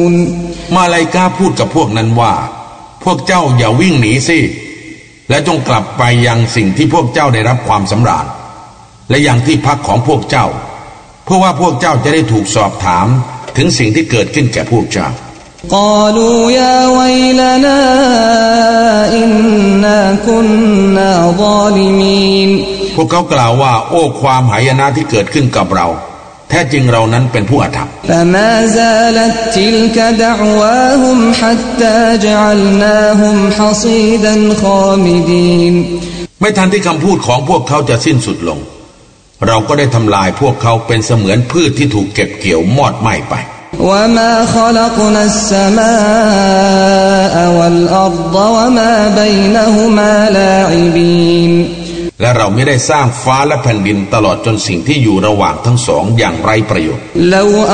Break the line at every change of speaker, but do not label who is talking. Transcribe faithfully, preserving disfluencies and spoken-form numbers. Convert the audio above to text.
มาลาอิกะห์พูดกับพวกนั้นว่าพวกเจ้าอย่าวิ่งหนีสิและจงกลับไปยังสิ่งที่พวกเจ้าได้รับความสำราญและยังที่พักของพวกเจ้าเพื่อว่าพวกเจ้าจะได้ถูกสอบถามถึงสิ่งที่เกิดขึ้นแก่พวกเจ้ากล่าว يا ويلنا إنا كنا ظالمين พวกเขากล่าวว่าโอ้ความหายนะที่เกิดขึ้นกับเราแท้จริงเรานั้นเป็นผู้อาธรรม
فما زالت تلك دعواهم حتى جعلناهم حصيدا خامدين
ไม่ทันที่คำพูดของพวกเขาจะสิ้นสุดลงเราก็ได้ทำลายพวกเขาเป็นเสมือนพืชที่ถูกเก็บเกี่ยวมอดไหม้ไป
وما خلقنا السماء والأرض وما بينهما لاعبين
และเราไม่ได้สร้างฟ้าและแผ่นดินตลอดจนสิ่งที่อยู่ระหว่างทั้งสองอย่างไร้ประโยชน์